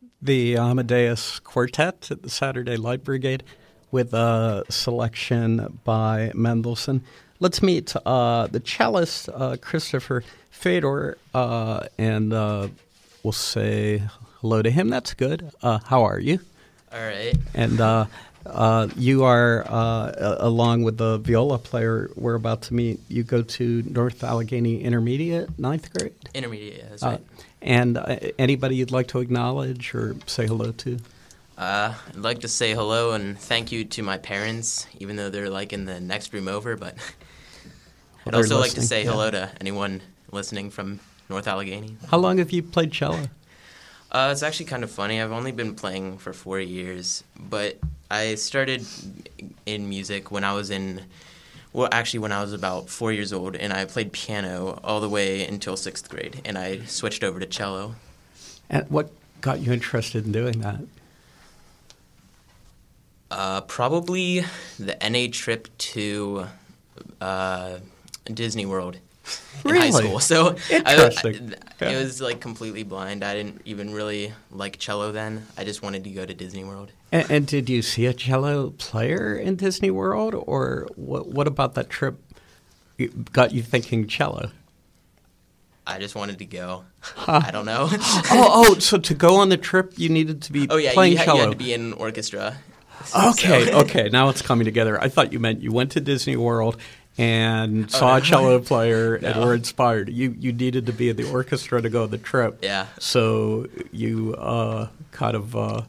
the Amadeus Quartet at the Saturday Light Brigade with a selection by Mendelssohn. Let's meet the cellist, Christopher Fedor, and we'll say hello to him. That's good. How are you? All right. And you are, along with the viola player we're about to meet, you go to North Allegheny Intermediate, 9th grade? Intermediate, yeah, that's right. And anybody you'd like to acknowledge or say hello to? I'd like to say hello and thank you to my parents, even though they're like in the next room over, but I'd also like to say hello to anyone listening from North Allegheny. How long have you played cello? It's actually kind of funny. I've only been playing for 4 years, but I started in music when I was when I was about 4 years old, and I played piano all the way until 6th grade, and I switched over to cello. And what got you interested in doing that? Probably the NA trip to Disney World in high school. So interesting. It was like completely blind. I didn't even really like cello then. I just wanted to go to Disney World. And did you see a cello player in Disney World, or what about that trip got you thinking cello? I just wanted to go. I don't know. So to go on the trip, you needed to be playing cello. You had to be in orchestra. Okay. Now it's coming together. I thought you meant you went to Disney World and saw a cello player and were inspired. You needed to be in the orchestra to go on the trip. Yeah. So you kind of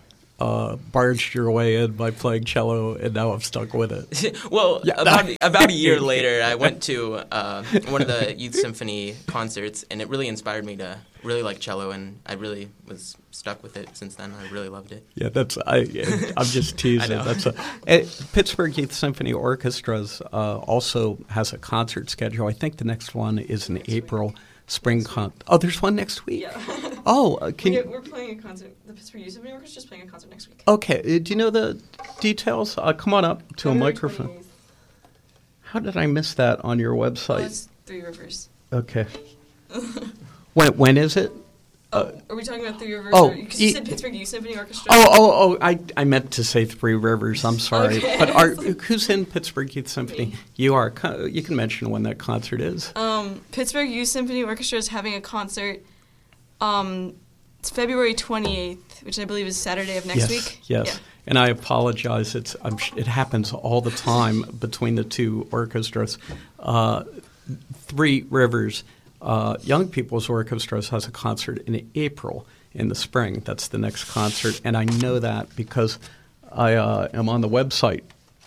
barged your way in by playing cello, and now I'm stuck with it. Well, about a year later, I went to one of the Youth Symphony concerts, and it really inspired me to really like cello, and I really was stuck with it since then. I really loved it. Yeah, I'm just teasing. Pittsburgh Youth Symphony Orchestras also has a concert schedule. I think the next one is in April. Spring there's one next week? Yeah. We're playing a concert. The Pittsburgh Youth Symphony Orchestra is playing a concert next week. Okay. Do you know the details? Come on up to a microphone. 28th. How did I miss that on your website? It's Three Rivers. Okay. When is it? Are we talking about Three Rivers? Because you said Pittsburgh Youth Symphony Orchestra. I meant to say Three Rivers. I'm sorry. Okay. But who's in Pittsburgh Youth Symphony? Me. You are. You can mention when that concert is. Pittsburgh Youth Symphony Orchestra is having a concert. It's February 28th, which I believe is Saturday of next week. Yes. Yeah. And I apologize. It happens all the time between the two orchestras. Three Rivers Young People's Orchestras has a concert in April in the spring. That's the next concert. And I know that because I am on the website,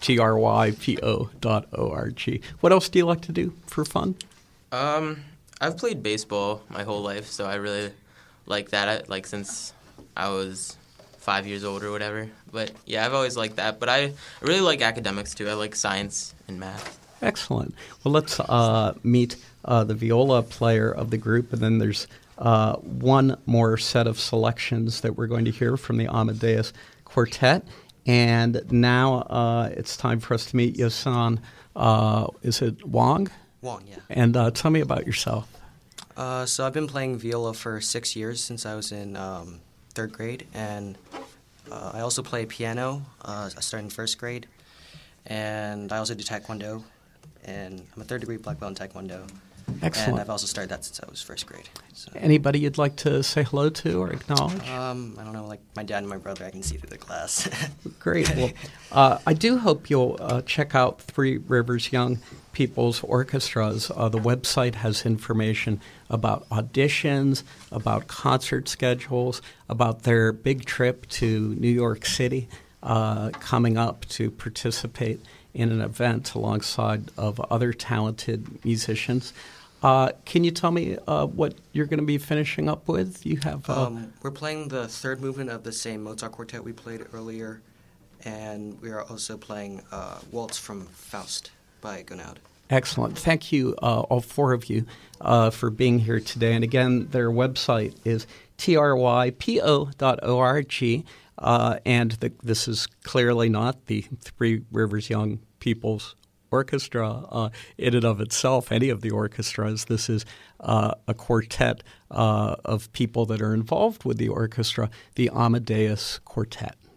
trypo.org. What else do you like to do for fun? I've played baseball my whole life, so I really like that, since I was 5 years old or whatever. But, yeah, I've always liked that. But I really like academics, too. I like science and math. Excellent. Well, let's meet the viola player of the group, and then there's one more set of selections that we're going to hear from the Amadeus Quartet. And now it's time for us to meet Yosan. Is it Wong? Wong, yeah. And tell me about yourself. So I've been playing viola for 6 years since I was in third grade, and I also play piano. I started in first grade, and I also do taekwondo, and I'm a third-degree black belt in taekwondo. Excellent. And I've also started that since I was first grade. So. Anybody you'd like to say hello to or acknowledge? I don't know, like my dad and my brother I can see through the glass. Great. Well, I do hope you'll check out Three Rivers Young People's Orchestras. The website has information about auditions, about concert schedules, about their big trip to New York City coming up to participate in an event alongside of other talented musicians. Can you tell me what you're going to be finishing up with? You have we're playing the third movement of the same Mozart quartet we played earlier, and we are also playing Waltz from Faust by Gounod. Excellent. Thank you, all four of you, for being here today. And again, their website is trypo.org. And this is clearly not the Three Rivers Young People's orchestra in and of itself, any of the orchestras. This is a quartet of people that are involved with the orchestra, the Amadeus Quartet.